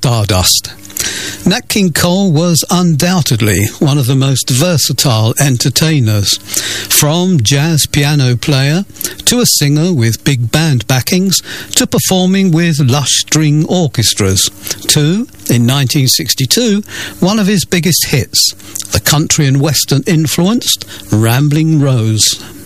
Stardust. Nat King Cole was undoubtedly one of the most versatile entertainers, from jazz piano player to a singer with big band backings to performing with lush string orchestras to, in 1962, one of his biggest hits, the country and western influenced Rambling Rose.